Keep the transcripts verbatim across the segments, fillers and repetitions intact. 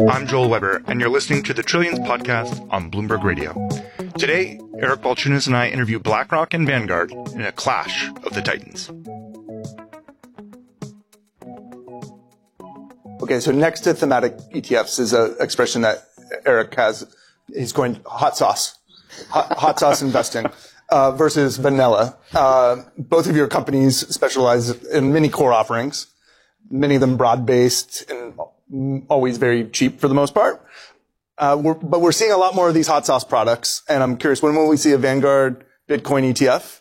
I'm Joel Weber, and you're listening to the Trillions podcast on Bloomberg Radio. Today, Eric Balchunas and I interview BlackRock and Vanguard in a clash of the titans. Okay, so next to thematic E T Fs is an expression that Eric has. He's going hot sauce, hot, hot sauce investing uh, versus vanilla. Uh, both of your companies specialize in many core offerings, many of them broad-based and always very cheap for the most part. Uh, we're, but we're seeing a lot more of these hot sauce products, and I'm curious, when will we see a Vanguard Bitcoin E T F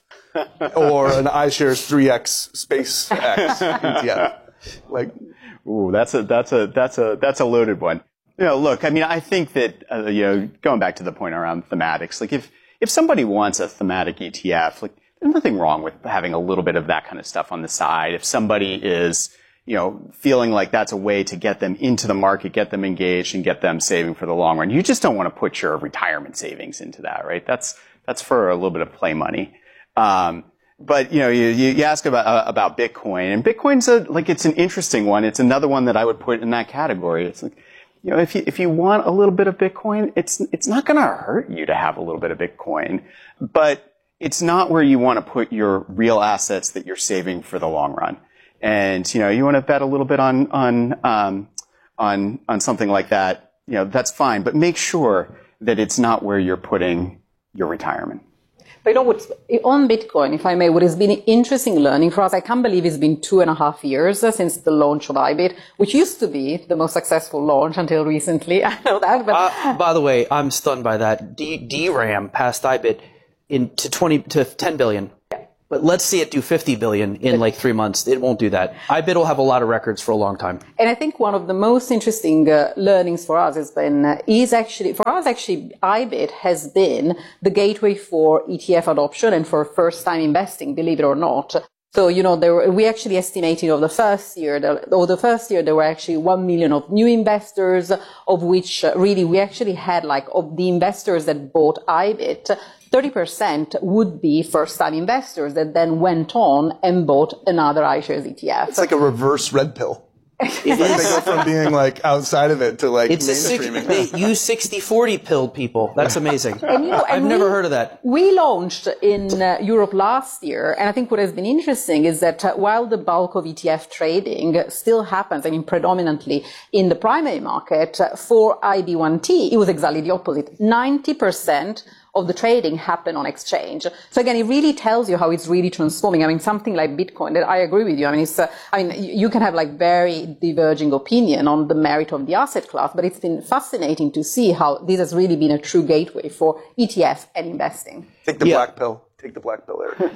or an iShares three X SpaceX E T F? Like, ooh, that's a that's a that's a that's a loaded one. You know, look, I mean, I think that uh, you know, going back to the point around thematics, like if if somebody wants a thematic E T F, like there's nothing wrong with having a little bit of that kind of stuff on the side. If somebody is, you know, feeling like that's a way to get them into the market, get them engaged, and get them saving for the long run, you just don't want to put your retirement savings into that, right? That's that's for a little bit of play money. Um, but you know, you, you ask about uh, about Bitcoin, and Bitcoin's a, like it's an interesting one. It's another one that I would put in that category. It's like, you know, if you if you want a little bit of Bitcoin, it's it's not going to hurt you to have a little bit of Bitcoin, but it's not where you want to put your real assets that you're saving for the long run. And, you know, you want to bet a little bit on, on, um, on, on something like that, you know, that's fine. But make sure that it's not where you're putting your retirement. But you know what, on Bitcoin, if I may, what has been interesting learning for us, I can't believe it's been two and a half years since the launch of iBit, which used to be the most successful launch until recently. I know that. But uh, by the way, I'm stunned by that. D- DRAM passed iBit into twenty to ten billion. But let's see it do fifty billion in like three months. It won't do that. iBit will have a lot of records for a long time. And I think one of the most interesting uh, learnings for us has been, uh, is actually, for us actually, iBit has been the gateway for E T F adoption and for first time investing, believe it or not. So, you know, there were, we actually estimated of the first year, the, or the first year there were actually one million of new investors, of which uh, really we actually had like, of the investors that bought iBit, thirty percent would be first-time investors that then went on and bought another iShares E T F. It's like a reverse red pill. It's like they go from being like outside of it to like it's mainstreaming. A six, they use sixty forty pilled people. That's amazing. And, you know, I've we, never heard of that. We launched in uh, Europe last year, and I think what has been interesting is that uh, while the bulk of E T F trading still happens, I mean, predominantly in the primary market, uh, for I B one T, it was exactly the opposite. ninety percent of the trading happen on exchange. So again, it really tells you how it's really transforming. I mean, something like Bitcoin, that I agree with you. I mean, it's, uh, I mean, you can have like very diverging opinion on the merit of the asset class, but it's been fascinating to see how this has really been a true gateway for E T F and investing. Take the yeah. black pill. Take the black pill, Eric.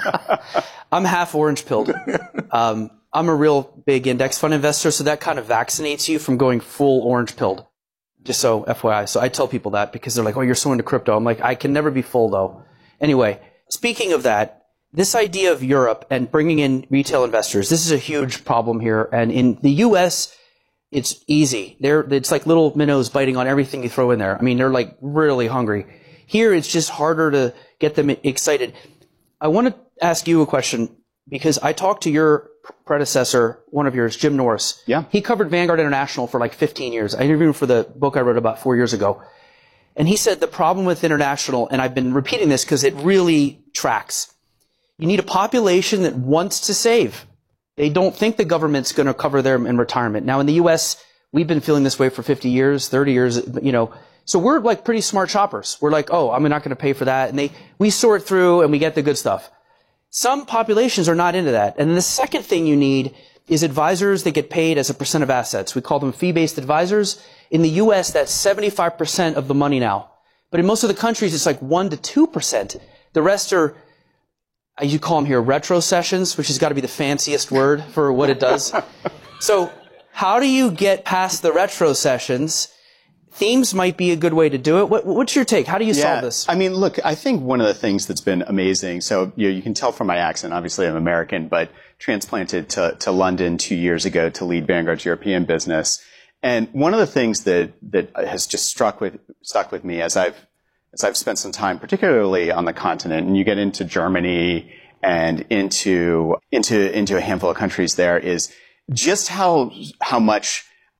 I'm half orange pilled. Um, I'm a real big index fund investor, so that kind of vaccinates you from going full orange pilled. Just so F Y I. So I tell people that because they're like, oh, you're so into crypto. I'm like, I can never be full though. Anyway, speaking of that, this idea of Europe and bringing in retail investors, this is a huge problem here. And in the U S, it's easy. They're, it's like little minnows biting on everything you throw in there. I mean, they're like really hungry. Here, it's just harder to get them excited. I want to ask you a question because I talked to your predecessor, one of yours, Jim Norris. Yeah. He covered Vanguard International for like fifteen years. I interviewed him for the book I wrote about four years ago. And he said the problem with international, and I've been repeating this because it really tracks, you need a population that wants to save. They don't think the government's going to cover them in retirement. Now in the U S, we've been feeling this way for fifty years, thirty years, you know. So we're like pretty smart shoppers. We're like, oh, I'm not going to pay for that. And they, we sort through and we get the good stuff. Some populations are not into that. And then the second thing you need is advisors that get paid as a percent of assets. We call them fee-based advisors. In the U S, that's seventy-five percent of the money now. But in most of the countries, it's like one to two percent. The rest are, you call them here, retro sessions, which has got to be the fanciest word for what it does. So how do you get past the retro sessions? Themes might be a good way to do it. What, what's your take? How do you yeah, solve this? I mean, look, I think one of the things that's been amazing, so you know, you can tell from my accent, obviously I'm American, but transplanted to, to London two years ago to lead Vanguard's European business. And one of the things that, that has just struck with, stuck with me as I've, as I've spent some time, particularly on the continent, and you get into Germany and into, into, into a handful of countries there, is just how, how much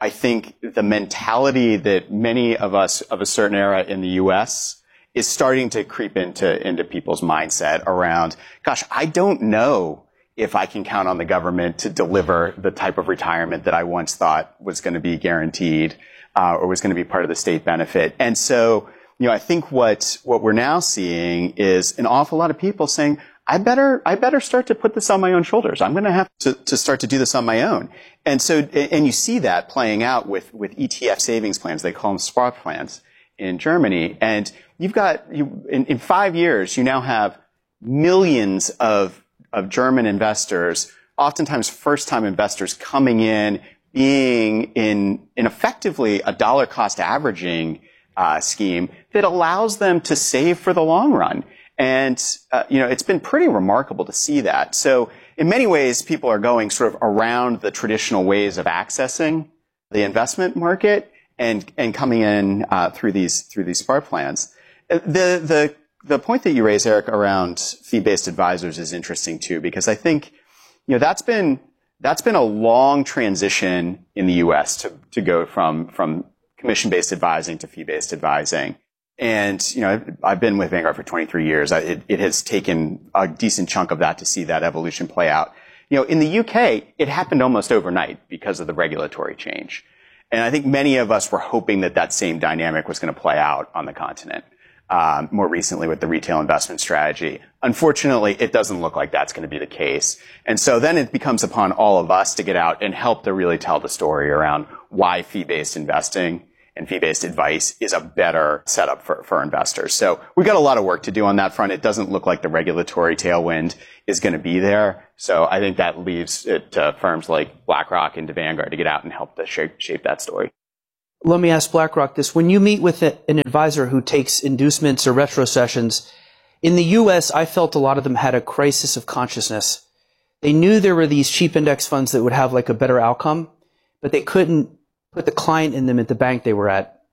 I think the mentality that many of us of a certain era in the U S is starting to creep into, into people's mindset around, gosh, I don't know if I can count on the government to deliver the type of retirement that I once thought was going to be guaranteed, uh, or was going to be part of the state benefit. And so, you know, I think what, what we're now seeing is an awful lot of people saying, I better, I better start to put this on my own shoulders. I'm going to have to, to start to do this on my own. And so, and you see that playing out with, with E T F savings plans. They call them Spark plans in Germany. And you've got, you, in, in five years, you now have millions of, of German investors, oftentimes first-time investors coming in, being in, in effectively a dollar cost averaging, uh, scheme that allows them to save for the long run. And, uh, you know, it's been pretty remarkable to see that. So in many ways, people are going sort of around the traditional ways of accessing the investment market and, and coming in, uh, through these, through these Spark plans. The, the, the point that you raise, Eric, around fee-based advisors is interesting too, because I think, you know, that's been, that's been a long transition in the U S to, to go from, from commission-based advising to fee-based advising. And, you know, I've been with Vanguard for twenty-three years. It, it has taken a decent chunk of that to see that evolution play out. You know, in the U K, it happened almost overnight because of the regulatory change. And I think many of us were hoping that that same dynamic was going to play out on the continent, um, more recently with the retail investment strategy. Unfortunately, it doesn't look like that's going to be the case. And so then it becomes upon all of us to get out and help to really tell the story around why fee-based investing and fee-based advice is a better setup for, for investors. So we've got a lot of work to do on that front. It doesn't look like the regulatory tailwind is going to be there. So I think that leaves it to firms like BlackRock and to Vanguard to get out and help to shape, shape that story. Let me ask BlackRock this. When you meet with a, an advisor who takes inducements or retro sessions, in the U S, I felt a lot of them had a crisis of consciousness. They knew there were these cheap index funds that would have like a better outcome, but they couldn't put the client in them at the bank they were at,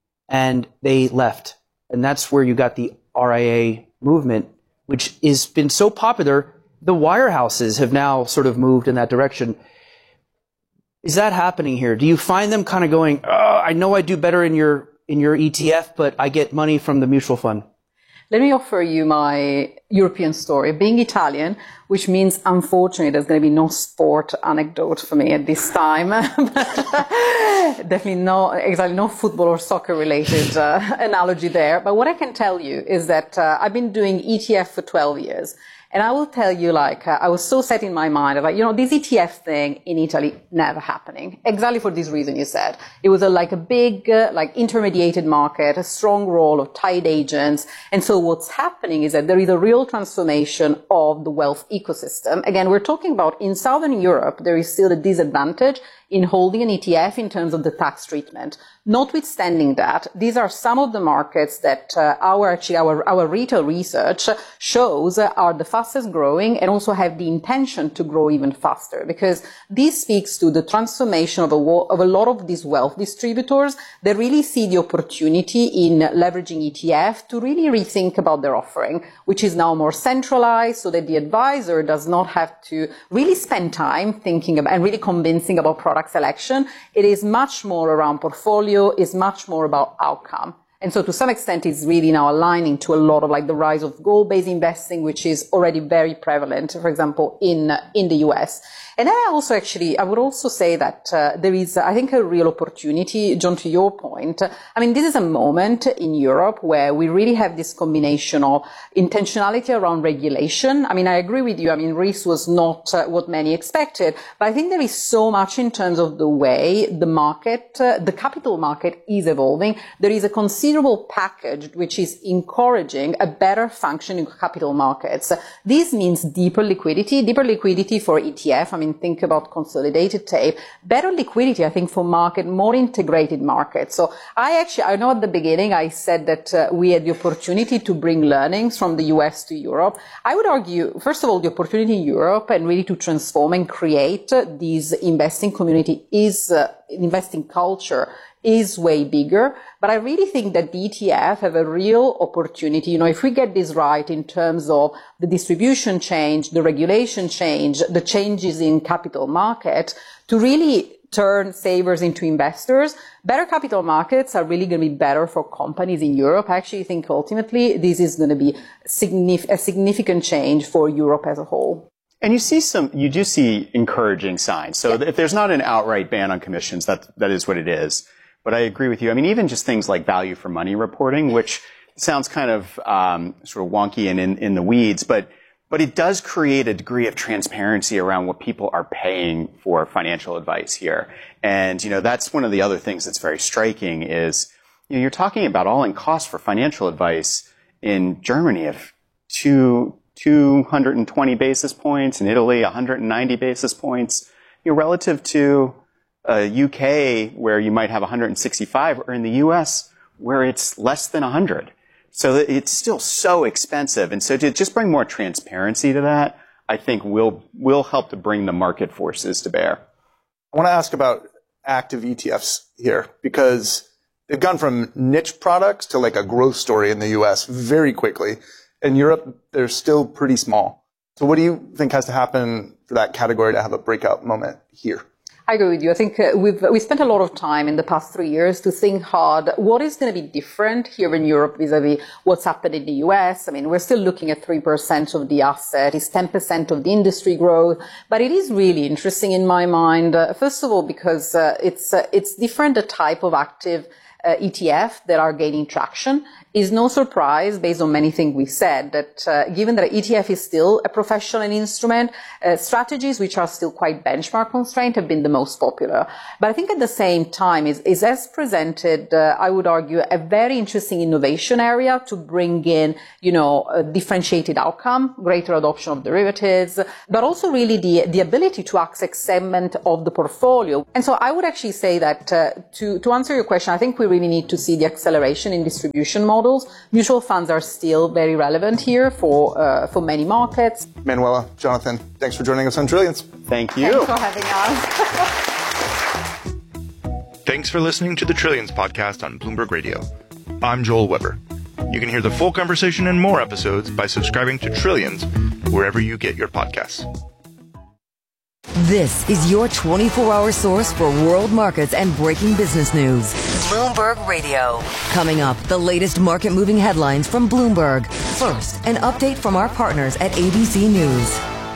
and they left. And that's where you got the R I A movement, which has been so popular. The wirehouses have now sort of moved in that direction. Is that happening here? Do you find them kind of going, oh, I know I do better in your, in your E T F, but I get money from the mutual fund? Let me offer you my European story. Being Italian, which means, unfortunately, there's going to be no sport anecdote for me at this time. but, uh, definitely no, exactly no football or soccer related uh, analogy there. But what I can tell you is that uh, I've been doing E T F for twelve years. And I will tell you, like, uh, I was so set in my mind, like, you know, this E T F thing in Italy, never happening. Exactly for this reason you said. It was a, like a big, uh, like, intermediated market, a strong role of tied agents. And so what's happening is that there is a real transformation of the wealth ecosystem. Again, we're talking about in Southern Europe, there is still a disadvantage in holding an E T F in terms of the tax treatment. Notwithstanding that, these are some of the markets that uh, our actually our our retail research shows are the fastest growing and also have the intention to grow even faster, because this speaks to the transformation of a of a lot of these wealth distributors that really see the opportunity in leveraging E T F to really rethink about their offering, which is now more centralized, so that the advisor does not have to really spend time thinking about and really convincing about product selection. It is much more around portfolio, is much more about outcome. And so to some extent, it's really now aligning to a lot of like the rise of goal-based investing, which is already very prevalent, for example, in, in the U S. And then I also actually, I would also say that uh, there is, I think, a real opportunity, John, to your point. I mean, this is a moment in Europe where we really have this combination of intentionality around regulation. I mean, I agree with you. I mean, risk was not uh, what many expected, but I think there is so much in terms of the way the market, uh, the capital market is evolving. There is a considerable package which is encouraging a better functioning capital markets. This means deeper liquidity, deeper liquidity for E T F. I mean, think about consolidated tape, better liquidity, I think, for market, more integrated markets. So I actually, I know at the beginning I said that uh, we had the opportunity to bring learnings from the U S to Europe. I would argue, first of all, the opportunity in Europe and really to transform and create uh, this investing community is, uh, investing culture is way bigger. But I really think that the E T F have a real opportunity. You know, if we get this right in terms of the distribution change, the regulation change, the changes in capital market, to really turn savers into investors. Better capital markets are really going to be better for companies in Europe. I actually think ultimately this is going to be signif- a significant change for Europe as a whole. And you see some, you do see encouraging signs. So yeah. If there's not an outright ban on commissions, that, that is what it is. But I agree with you. I mean, even just things like value for money reporting, which sounds kind of, um, sort of wonky and in, in the weeds, but, but it does create a degree of transparency around what people are paying for financial advice here. And, you know, that's one of the other things that's very striking is, you know, you're talking about all-in cost for financial advice in Germany of two, two hundred twenty basis points, in Italy one hundred ninety basis points, you know, relative to uh, U K where you might have one hundred sixty-five, or in the U S where it's less than one hundred. So it's still so expensive. And so to just bring more transparency to that, I think will will help to bring the market forces to bear. I want to ask about active E T Fs here, because they've gone from niche products to like a growth story in the U S very quickly. In Europe, they're still pretty small. So what do you think has to happen for that category to have a breakout moment here? I agree with you. I think uh, we've we spent a lot of time in the past three years to think hard what is going to be different here in Europe vis-a-vis what's happened in the U S. I mean, we're still looking at three percent of the asset, it's ten percent of the industry growth, but it is really interesting in my mind. Uh, first of all, because uh, it's uh, it's different the type of active uh, E T F that are gaining traction. Is no surprise based on many things we said that uh, given that E T F is still a professional instrument, uh, strategies which are still quite benchmark constrained have been the most popular. But I think at the same time is, is as presented, uh, I would argue, a very interesting innovation area to bring in, you know, a differentiated outcome, greater adoption of derivatives, but also really the, the ability to access segment of the portfolio. And so I would actually say that uh, to, to answer your question, I think we really need to see the acceleration in distribution models. Mutual funds are still very relevant here for uh, for many markets. Manuela, Jonathan, thanks for joining us on Trillions. Thank you. Thanks for having us. Thanks for listening to the Trillions podcast on Bloomberg Radio. I'm Joel Weber. You can hear the full conversation and more episodes by subscribing to Trillions wherever you get your podcasts. This is your twenty-four hour source for world markets and breaking business news. Bloomberg Radio. Coming up, the latest market-moving headlines from Bloomberg. First, an update from our partners at A B C News.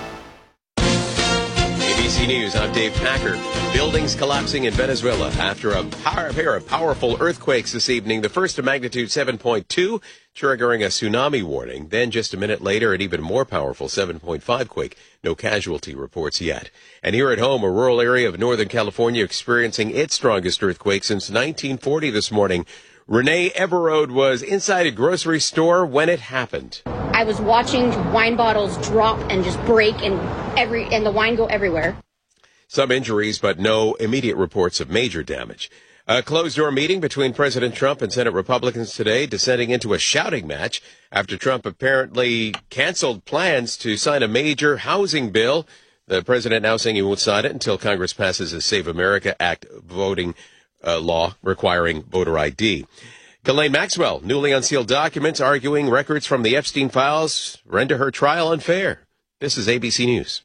A B C News, I'm Dave Packer. Buildings collapsing in Venezuela after a power, pair of powerful earthquakes this evening. The first of magnitude seven point two, triggering a tsunami warning. Then just a minute later, an even more powerful seven point five quake. No casualty reports yet. And here at home, a rural area of Northern California experiencing its strongest earthquake since nineteen forty this morning. Renee Everode was inside a grocery store when it happened. I was watching wine bottles drop and just break and every and the wine go everywhere. Some injuries, but no immediate reports of major damage. A closed-door meeting between President Trump and Senate Republicans today descending into a shouting match after Trump apparently canceled plans to sign a major housing bill. The president now saying he won't sign it until Congress passes a Save America Act voting uh, law requiring voter I D. Ghislaine Maxwell, newly unsealed documents arguing records from the Epstein files render her trial unfair. This is A B C News.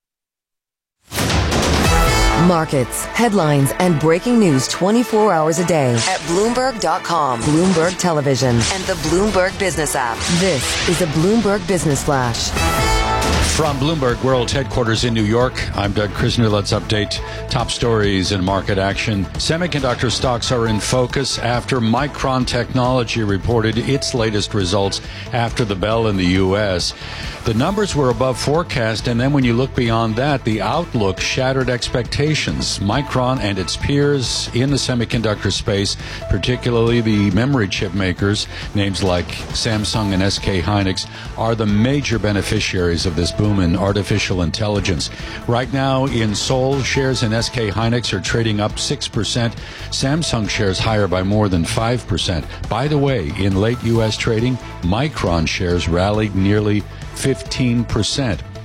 Markets, headlines, and breaking news twenty-four hours a day at Bloomberg dot com, Bloomberg Television, and the Bloomberg Business app. This is a Bloomberg Business Flash. From Bloomberg World Headquarters in New York, I'm Doug Krisner. Let's update top stories in market action. Semiconductor stocks are in focus after Micron Technology reported its latest results after the bell in the U S. The numbers were above forecast, and then when you look beyond that, the outlook shattered expectations. Micron and its peers in the semiconductor space, particularly the memory chip makers, names like Samsung and S K Hynix, are the major beneficiaries of this boom in artificial intelligence. Right now in Seoul, shares in S K Hynix are trading up six percent. Samsung shares higher by more than five percent. By the way, in late U S trading, Micron shares rallied nearly fifteen percent.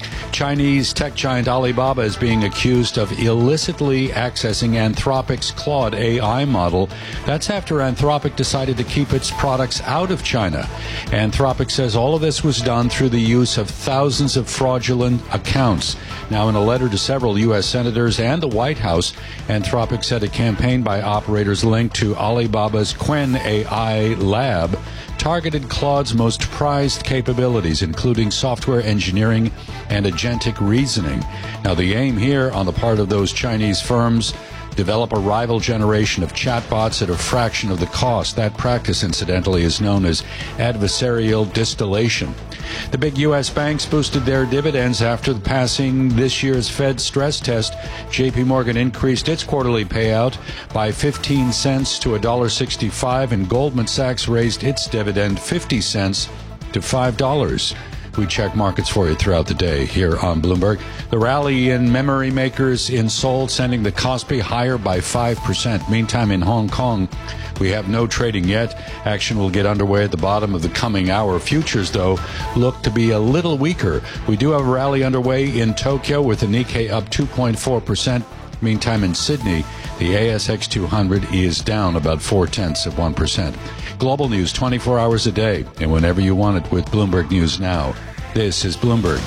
Chinese tech giant Alibaba is being accused of illicitly accessing Anthropic's Claude A I model. That's after Anthropic decided to keep its products out of China. Anthropic says all of this was done through the use of thousands of fraudulent accounts. Now, in a letter to several U S senators and the White House, Anthropic said a campaign by operators linked to Alibaba's Qwen A I lab targeted Claude's most prized capabilities, including software engineering and agentic reasoning. Now, the aim here on the part of those Chinese firms, develop a rival generation of chatbots at a fraction of the cost. That practice, incidentally, is known as adversarial distillation. The big U S banks boosted their dividends after passing this year's Fed stress test. J P Morgan increased its quarterly payout by fifteen cents to one dollar sixty-five, and Goldman Sachs raised its dividend fifty cents to five dollars. We check markets for you throughout the day here on Bloomberg. The rally in memory makers in Seoul sending the Kospi higher by five percent. Meantime, in Hong Kong, we have no trading yet. Action will get underway at the bottom of the coming hour. Futures, though, look to be a little weaker. We do have a rally underway in Tokyo with the Nikkei up two point four percent. Meantime, in Sydney, the A S X two hundred is down about four-tenths of one percent. Global news twenty-four hours a day, and whenever you want it with Bloomberg News Now. This is Bloomberg.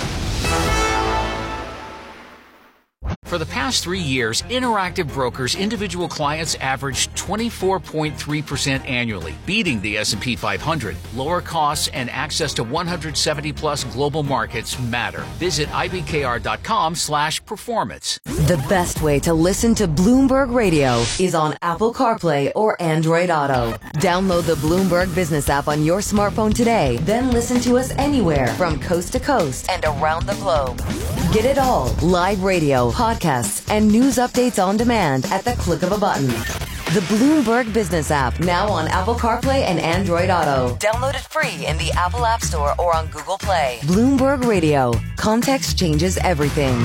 For the past three years, Interactive Brokers individual clients averaged twenty-four point three percent annually, beating the S and P five hundred. Lower costs and access to one hundred seventy plus global markets matter. Visit ibkr.com slash performance. The best way to listen to Bloomberg Radio is on Apple CarPlay or Android Auto. Download the Bloomberg Business app on your smartphone today, then listen to us anywhere from coast to coast and around the globe. Get it all. Live radio, podcasts, and news updates on demand at the click of a button. The Bloomberg Business app, now on Apple CarPlay and Android Auto. Download it free in the Apple App Store or on Google Play. Bloomberg Radio. Context changes everything.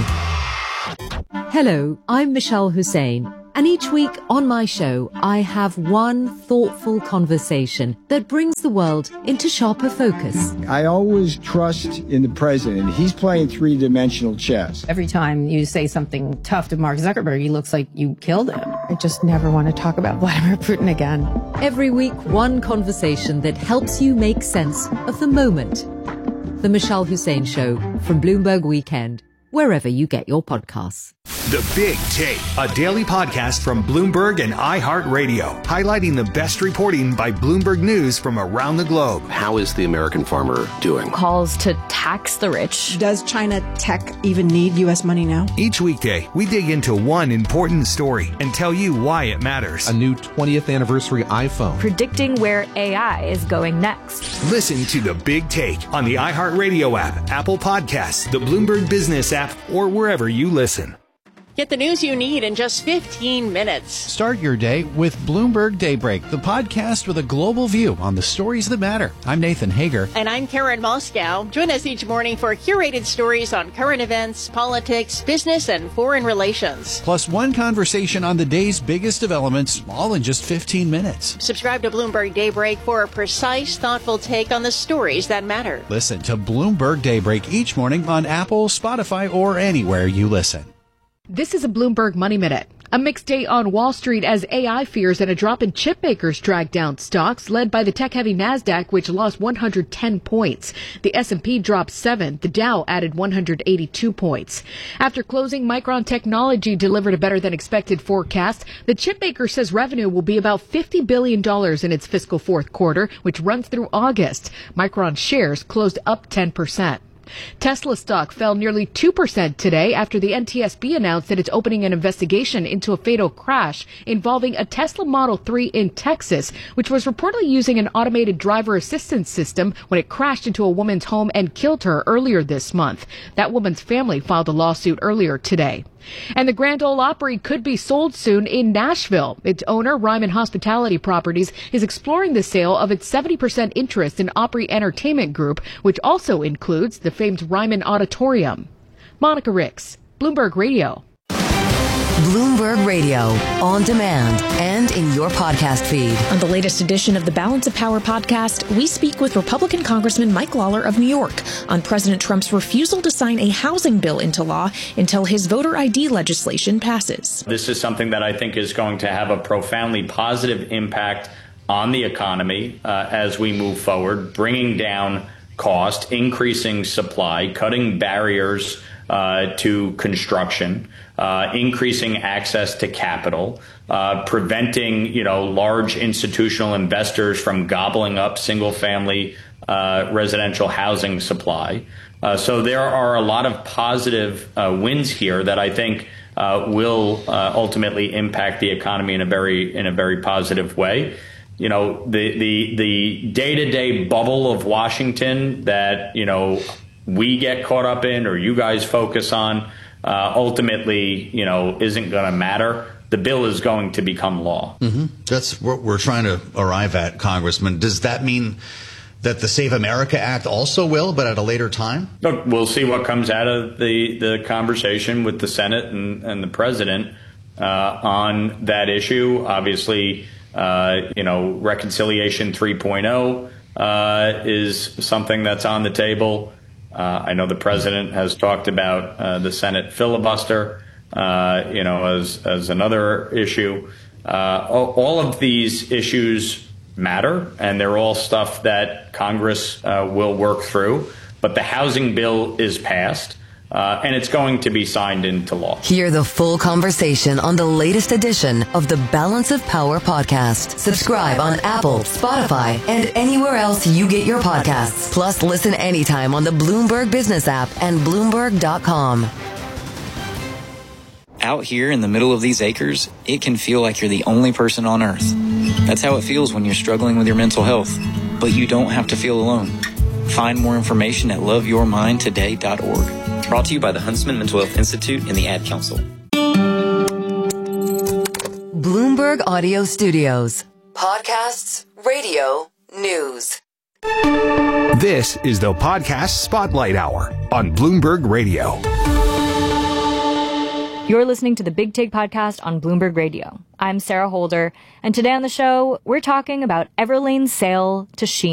Hello, I'm Michelle Hussein. And each week on my show, I have one thoughtful conversation that brings the world into sharper focus. I always trust in the president. He's playing three-dimensional chess. Every time you say something tough to Mark Zuckerberg, he looks like you killed him. I just never want to talk about Vladimir Putin again. Every week, one conversation that helps you make sense of the moment. The Michelle Hussein Show from Bloomberg Weekend, wherever you get your podcasts. The Big Take, a daily podcast from Bloomberg and iHeartRadio, highlighting the best reporting by Bloomberg News from around the globe. How is the American farmer doing? Calls to tax the rich. Does China tech even need U S money now? Each weekday, we dig into one important story and tell you why it matters. A new twentieth anniversary iPhone. Predicting where A I is going next. Listen to The Big Take on the iHeartRadio app, Apple Podcasts, the Bloomberg Business app, or wherever you listen. Get the news you need in just fifteen minutes. Start your day with Bloomberg Daybreak, the podcast with a global view on the stories that matter. I'm Nathan Hager. And I'm Karen Moscow. Join us each morning for curated stories on current events, politics, business, and foreign relations. Plus one conversation on the day's biggest developments, all in just fifteen minutes. Subscribe to Bloomberg Daybreak for a precise, thoughtful take on the stories that matter. Listen to Bloomberg Daybreak each morning on Apple, Spotify, or anywhere you listen. This is a Bloomberg Money Minute. A mixed day on Wall Street as A I fears and a drop in chip makers dragged down stocks, led by the tech-heavy NASDAQ, which lost one hundred ten points. The S and P dropped seven. The Dow added one hundred eighty-two points. After closing, Micron Technology delivered a better-than-expected forecast. The chip maker says revenue will be about fifty billion dollars in its fiscal fourth quarter, which runs through August. Micron shares closed up ten percent. Tesla stock fell nearly two percent today after the N T S B announced that it's opening an investigation into a fatal crash involving a Tesla Model three in Texas, which was reportedly using an automated driver assistance system when it crashed into a woman's home and killed her earlier this month. That woman's family filed a lawsuit earlier today. And the Grand Ole Opry could be sold soon in Nashville. Its owner, Ryman Hospitality Properties, is exploring the sale of its seventy percent interest in Opry Entertainment Group, which also includes the famed Ryman Auditorium. Monica Ricks, Bloomberg Radio. Bloomberg Radio, on demand and in your podcast feed. On the latest edition of the Balance of Power podcast, we speak with Republican Congressman Mike Lawler of New York on President Trump's refusal to sign a housing bill into law until his voter I D legislation passes. This is something that I think is going to have a profoundly positive impact on the economy uh, as we move forward, bringing down cost, increasing supply, cutting barriers uh, to construction, uh, increasing access to capital, uh, preventing, you know, large institutional investors from gobbling up single-family uh, residential housing supply. Uh, so there are a lot of positive uh, wins here that I think uh, will uh, ultimately impact the economy in a very in a very positive way. You know, the the the day-to-day bubble of Washington that, you know, we get caught up in or you guys focus on uh, ultimately, you know, isn't going to matter. The bill is going to become law. Mm-hmm. That's what we're trying to arrive at, Congressman. Does that mean that the Save America Act also will, but at a later time? Look, we'll see what comes out of the, the conversation with the Senate and, and the president uh, on that issue. Obviously, uh, you know, Reconciliation three point oh uh, is something that's on the table. Uh, I know the president has talked about uh, the Senate filibuster, uh, you know, as as another issue. Uh, all, all of these issues matter, and they're all stuff that Congress uh, will work through. But the housing bill is passed, uh, and it's going to be signed into law. Hear the full conversation on the latest edition of the Balance of Power podcast. Subscribe on Apple, Spotify, and anywhere else you get your podcasts. Plus, listen anytime on the Bloomberg Business app and Bloomberg dot com. Out here in the middle of these acres, it can feel like you're the only person on Earth. That's how it feels when you're struggling with your mental health. But you don't have to feel alone. Find more information at love your mind today dot org. Brought to you by the Huntsman Mental Health Institute and the Ad Council. Bloomberg Audio Studios. Podcasts, radio, news. This is the Podcast Spotlight Hour on Bloomberg Radio. You're listening to the Big Take podcast on Bloomberg Radio. I'm Sarah Holder, and today on the show, we're talking about Everlane's sale to Shein.